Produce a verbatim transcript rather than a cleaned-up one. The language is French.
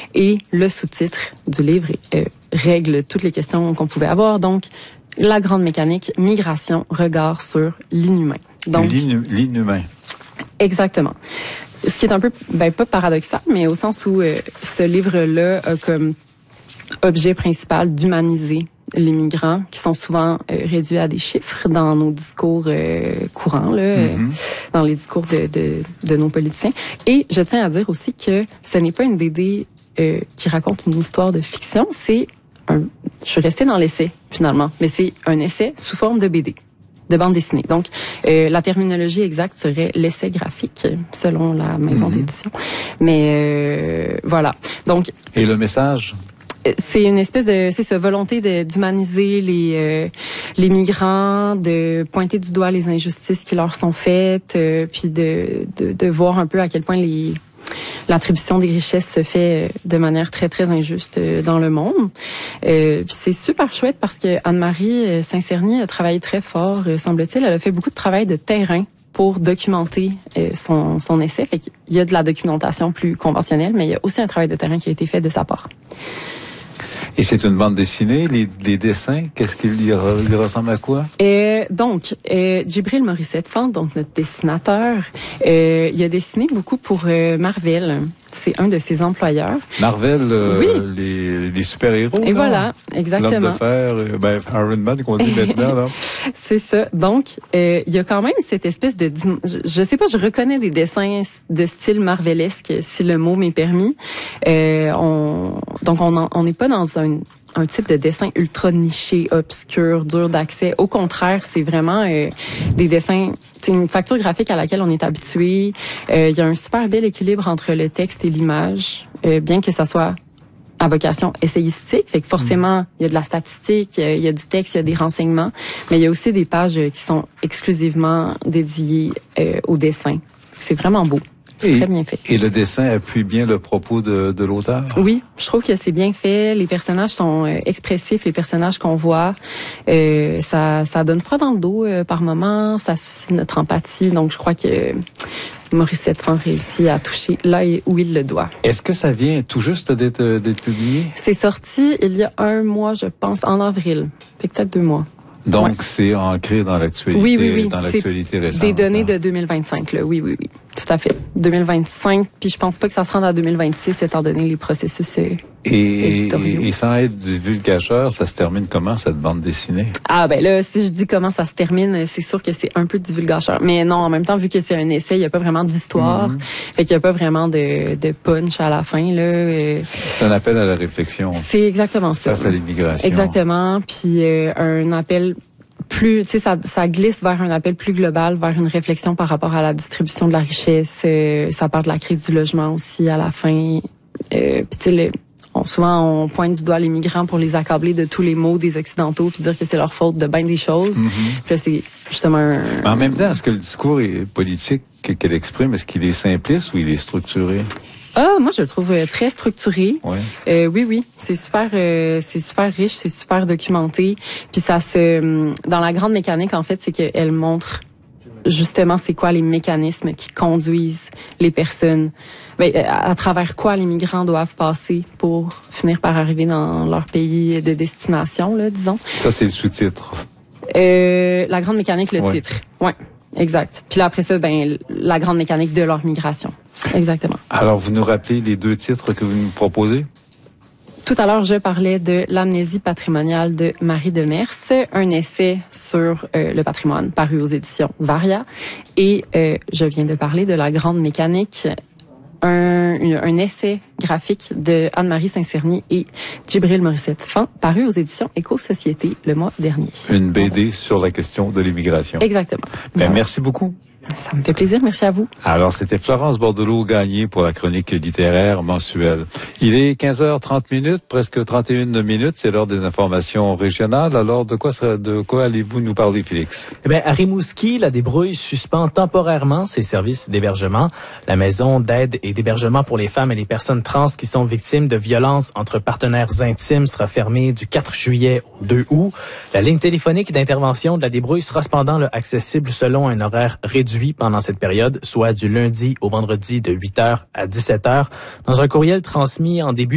Et le sous-titre du livre euh, règle toutes les questions qu'on pouvait avoir. Donc, la grande mécanique, migration, regard sur l'inhumain. Donc, L'inu- l'inhumain. Exactement. Ce qui est un peu, ben pas paradoxal, mais au sens où euh, ce livre-là a comme objet principal d'humaniser les migrants, qui sont souvent euh, réduits à des chiffres dans nos discours euh, courants, là, mm-hmm. euh, dans les discours de, de, de nos politiciens. Et je tiens à dire aussi que ce n'est pas une B D euh, qui raconte une histoire de fiction, c'est un, je suis restée dans l'essai finalement, mais c'est un essai sous forme de B D, de bande dessinée. Donc, euh, la terminologie exacte serait l'essai graphique, selon la maison mm-hmm. d'édition. Mais euh, voilà. Donc. Et le message? C'est une espèce de, c'est ça, volonté de, d'humaniser les euh, les migrants, de pointer du doigt les injustices qui leur sont faites, euh, puis de, de de voir un peu à quel point les l'attribution des richesses se fait de manière très très injuste dans le monde. Euh, puis c'est super chouette parce que Anne-Marie Saint-Cerny a travaillé très fort, semble-t-il. Elle a fait beaucoup de travail de terrain pour documenter euh, son son essai. Fait qu'il y a de la documentation plus conventionnelle, mais il y a aussi un travail de terrain qui a été fait de sa part. Et c'est une bande dessinée, les, les dessins, qu'est-ce qu'il y il ressemble à quoi? Euh, donc, euh, Djibril Morissette-Fante, donc notre dessinateur, euh, il a dessiné beaucoup pour euh, Marvel. C'est un de ses employeurs. Marvel, euh, oui. les, les super-héros. Et là. Voilà, exactement. L'homme de fer, euh, ben Iron Man qu'on dit maintenant. Là. C'est ça. Donc, euh, il y a quand même cette espèce de... Je, je sais pas, je reconnais des dessins de style marvelesque, si le mot m'est permis. Euh, on, donc, on n'est pas dans un... un type de dessin ultra niché, obscur, dur d'accès. Au contraire, c'est vraiment euh, des dessins, c'est une facture graphique à laquelle on est habitué. Euh, il y a un super bel équilibre entre le texte et l'image, euh, bien que ça soit à vocation essayistique. Fait que forcément, il y a de la statistique, il y a du texte, il y a des renseignements, mais il y a aussi des pages qui sont exclusivement dédiées euh, au dessin. C'est vraiment beau. C'est et, très bien fait. Et le dessin appuie bien le propos de, de l'auteur? Oui, je trouve que c'est bien fait. Les personnages sont euh, expressifs, les personnages qu'on voit. Euh, ça, ça donne froid dans le dos euh, par moments, ça suscite notre empathie. Donc, je crois que Morissette-Fante réussit à toucher là où il le doit. Est-ce que ça vient tout juste d'être, d'être publié? C'est sorti il y a un mois, je pense, en avril. Fait que peut-être deux mois. Donc, ouais. c'est ancré dans l'actualité, oui, oui, oui. dans l'actualité récente. Des données de deux mille vingt-cinq, là. Oui, oui, oui. Tout à fait. deux mille vingt-cinq, puis je pense pas que ça se rende à deux mille vingt-six, étant donné les processus euh, et, éditoriaux. Et, et sans être divulgateur, ça se termine comment, cette bande dessinée? Ah, ben là, si je dis comment ça se termine, c'est sûr que c'est un peu divulgateur. Mais non, en même temps, vu que c'est un essai, il y a pas vraiment d'histoire. Mm-hmm. Fait qu'il y a pas vraiment de, de punch à la fin, là. Euh, c'est un appel à la réflexion. C'est exactement ça. Face à l'immigration. Exactement. Puis euh, un appel plus, tu sais, ça, ça glisse vers un appel plus global, vers une réflexion par rapport à la distribution de la richesse. Euh, ça parle de la crise du logement aussi à la fin. Euh, puis tu sais, on, souvent on pointe du doigt les migrants pour les accabler de tous les maux des Occidentaux puis dire que c'est leur faute de bien des choses. Mm-hmm. Puis là, c'est justement un... Mais en même temps, est-ce que le discours est politique qu'elle exprime, est-ce qu'il est simpliste ou il est structuré? Ah, moi je le trouve très structuré. Ouais. Euh, oui, oui, c'est super, euh, c'est super riche, c'est super documenté. Puis ça se, dans la grande mécanique en fait, c'est qu'elle montre justement c'est quoi les mécanismes qui conduisent les personnes, ben, à, à travers quoi les migrants doivent passer pour finir par arriver dans leur pays de destination, là, disons. Ça c'est le sous-titre. Euh, la grande mécanique, le ouais. titre. Ouais. Exact. Puis là, après ça, ben, la grande mécanique de leur migration. Exactement. Alors, vous nous rappelez les deux titres que vous nous proposez? Tout à l'heure, je parlais de l'amnésie patrimoniale de Marie Demers, un essai sur euh, le patrimoine paru aux éditions Varia. Et euh, je viens de parler de la grande mécanique, un, un essai graphique de Anne-Marie Saint-Cerny et Djibril Morissette-Fante, paru aux éditions Éco-Société le mois dernier. Une B D sur la question de l'immigration. Exactement. Ben, voilà. Merci beaucoup. Ça me fait plaisir, merci à vous. Alors, c'était Florence Bordelot-Gagné pour la chronique littéraire mensuelle. Il est quinze heures trente minutes, presque trente et une minutes, c'est l'heure des informations régionales. Alors, de quoi, de quoi allez-vous nous parler, Félix? Eh bien, à Rimouski, la débrouille suspend temporairement ses services d'hébergement. La maison d'aide et d'hébergement pour les femmes et les personnes trans qui sont victimes de violences entre partenaires intimes sera fermée du quatre juillet au deux août. La ligne téléphonique d'intervention de la débrouille sera cependant là, accessible selon un horaire réduit pendant cette période, soit du lundi au vendredi de huit heures à dix-sept heures. Dans un courriel transmis en début